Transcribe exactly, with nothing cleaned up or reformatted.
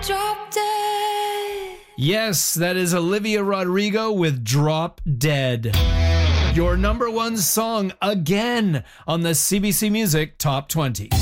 Drop Dead. Yes, that is Olivia Rodrigo with Drop Dead. Your number one song again on the C B C Music Top twenty.